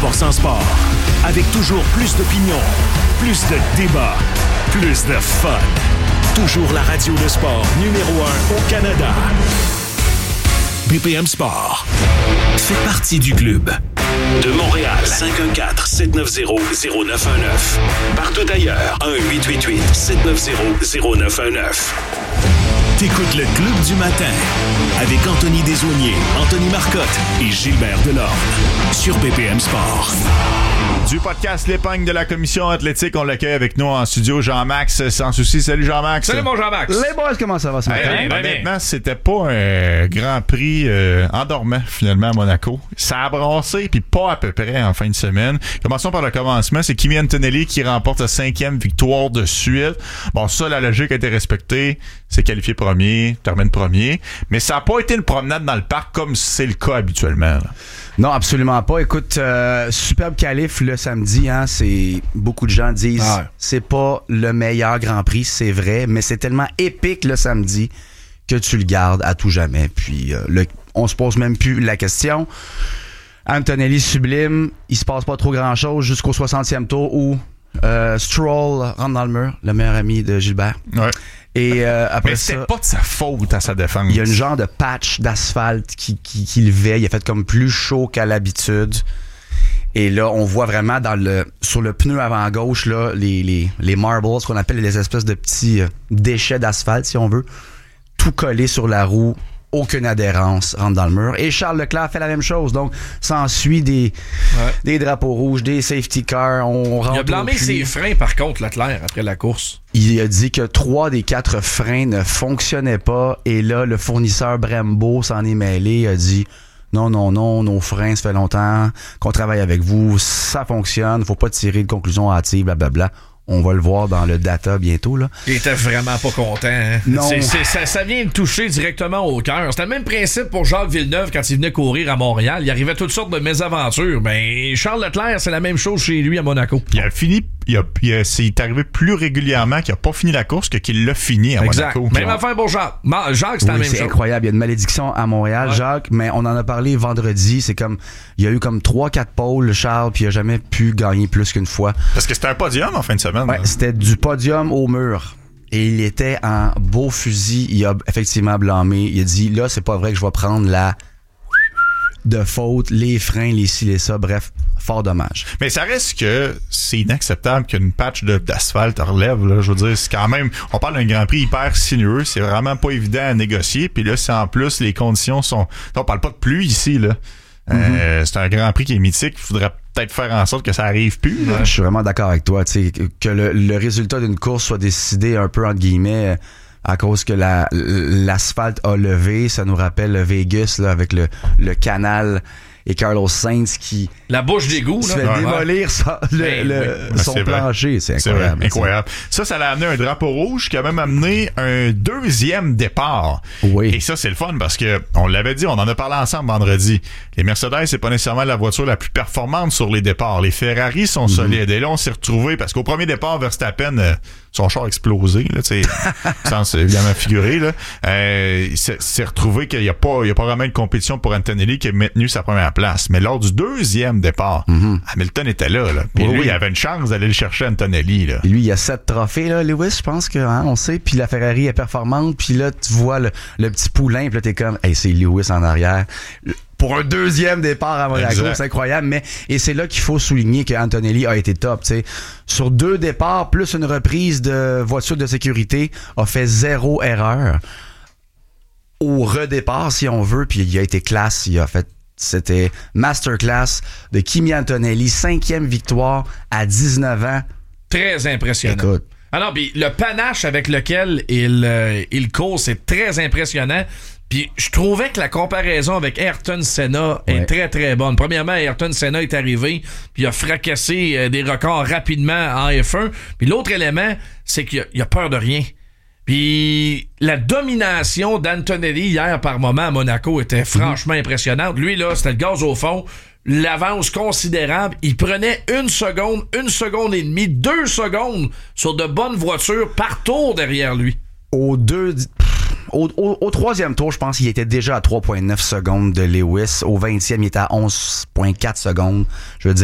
100% sport. Avec toujours plus d'opinions, plus de débats, plus de fun. Toujours la radio de sport numéro 1 au Canada. BPM Sport fait partie du club. De Montréal, 514-790-0919. Partout ailleurs, 1-888-790-0919. T'écoutes le Club du matin avec Anthony Desaulniers, Anthony Marcotte et Gilbert Delorme sur BPM Sport. Du podcast L'Épingle de la Commission athlétique, on l'accueille avec nous en studio, Jean-Max Sans Souci. Salut Jean-Max. Salut mon Jean-Max. Les boys, comment ça va ce matin? Honnêtement, c'était pas un Grand Prix endormant finalement à Monaco. Ça a brassé, puis pas à peu près en fin de semaine. Commençons par le commencement. C'est Kimi Antonelli qui remporte sa 5e victoire de suite. Bon, ça, la logique a été respectée. C'est qualifié premier, termine premier. Mais ça n'a pas été une promenade dans le parc comme c'est le cas habituellement. Là. Non, absolument pas. Écoute, superbe qualif le samedi, hein, c'est beaucoup de gens disent c'est pas le meilleur Grand Prix, c'est vrai, mais c'est tellement épique le samedi que tu le gardes à tout jamais. Puis on se pose même plus la question. Antonelli sublime, il se passe pas trop grand-chose jusqu'au 60e tour où Stroll rentre dans le mur, le meilleur ami de Gilbert. Ouais. Et après mais ça, c'était pas de sa faute à sa défense. il y a une genre de patch d'asphalte qui le veille. Il a fait comme plus chaud qu'à l'habitude. Et là, on voit vraiment sur le pneu avant gauche là, les marbles, ce qu'on appelle les espèces de petits déchets d'asphalte, si on veut, tout collé sur la roue. Aucune adhérence, rentre dans le mur. Et Charles Leclerc fait la même chose. Donc, s'ensuit des drapeaux rouges, des safety cars. Il a blâmé ses freins, par contre, Leclerc, après la course. Il a dit que 3 des 4 freins ne fonctionnaient pas. Et là, le fournisseur Brembo s'en est mêlé. Il a dit non, nos freins, ça fait longtemps qu'on travaille avec vous. Ça fonctionne. Faut pas tirer de conclusion hâtive, blablabla. On va le voir dans le data bientôt. Là. Il était vraiment pas content. Hein? Non. Ça vient de toucher directement au cœur. C'était le même principe pour Jacques Villeneuve quand il venait courir à Montréal. Il arrivait toutes sortes de mésaventures. Ben, Charles Leclerc, c'est la même chose chez lui à Monaco. Il a fini. Il est arrivé plus régulièrement qu'il n'a pas fini la course que qu'il l'a fini à Monaco. Même affaire pour Jacques. Jacques, c'est la même chose. C'est incroyable. Il y a une malédiction à Montréal, Jacques, mais on en a parlé vendredi. C'est comme, il y a eu comme 3-4 pôles, Charles, puis il n'a jamais pu gagner plus qu'une fois. Parce que c'était un podium en fin de semaine. Ouais, c'était du podium au mur. Et il était en beau fusil. Il a effectivement blâmé. Il a dit, là, c'est pas vrai que je vais prendre la de faute, les freins, les ci, les ça, bref, fort dommage. Mais ça reste que c'est inacceptable qu'une patch d'asphalte relève, là. Je veux dire, c'est quand même, on parle d'un Grand Prix hyper sinueux, c'est vraiment pas évident à négocier, puis là, c'est en plus, les conditions sont, on parle pas de pluie ici, là. C'est un Grand Prix qui est mythique, il faudrait peut-être faire en sorte que ça arrive plus, là. Je suis vraiment d'accord avec toi, tu sais, que le résultat d'une course soit décidé un peu, entre guillemets, à cause que l'asphalte a levé. Ça nous rappelle Vegas là, avec le canal et Carlos Sainz qui... La bouche d'égout, se fait démolir son plancher. C'est incroyable. C'est incroyable. Ça l'a amené un drapeau rouge qui a même amené un 2e départ. Oui. Et ça, c'est le fun parce que on l'avait dit, on en a parlé ensemble vendredi. Les Mercedes, c'est pas nécessairement la voiture la plus performante sur les départs. Les Ferrari sont solides. Et là, on s'est retrouvés parce qu'au premier départ, Verstappen... son char a explosé, là, tu sais, sans évidemment figurer, là. C'est retrouvé qu'il n'y a pas vraiment de compétition pour Antonelli qui a maintenu sa première place. Mais lors du 2e départ, Hamilton était là. Puis lui, il avait une chance d'aller le chercher, Antonelli, là. Et lui, il y a 7 trophées, là, Lewis, je pense que, hein, on sait. Puis la Ferrari est performante. Puis là, tu vois le petit poulain, puis là, t'es comme, hey, c'est Lewis en arrière. Pour un 2e départ à Monaco, c'est incroyable. Et c'est là qu'il faut souligner que Antonelli a été top. T'sais. Sur 2 départs, plus une reprise de voiture de sécurité, a fait 0 erreur. Au redépart, si on veut, puis il a été classe. C'était masterclass de Kimi Antonelli, 5e victoire à 19 ans. Très impressionnant. Écoute. Alors, puis le panache avec lequel il court, c'est très impressionnant. Puis je trouvais que la comparaison avec Ayrton Senna est très très bonne. Premièrement, Ayrton Senna est arrivé, puis il a fracassé des records rapidement en F1. Puis l'autre élément, c'est qu'il a peur de rien. Puis la domination d'Antonelli hier par moment à Monaco était franchement impressionnante. Lui là, c'était le gaz au fond. L'avance considérable. Il prenait 1 seconde, 1 seconde et demie, 2 secondes sur de bonnes voitures par tour derrière lui. Au 3e tour, je pense qu'il était déjà à 3,9 secondes de Lewis. Au 20e, il était à 11,4 secondes. Je veux dire,